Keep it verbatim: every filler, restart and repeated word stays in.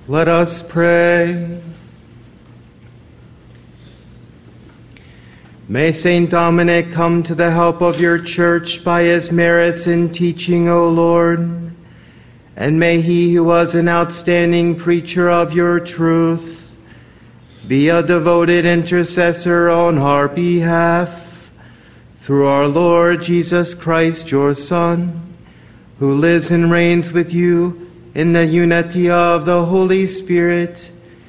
Let us pray. May Saint Dominic come to the help of your church by his merits in teaching, O Lord. And may he who was an outstanding preacher of your truth be a devoted intercessor on our behalf. Through our Lord Jesus Christ, your Son, who lives and reigns with you in the unity of the Holy Spirit,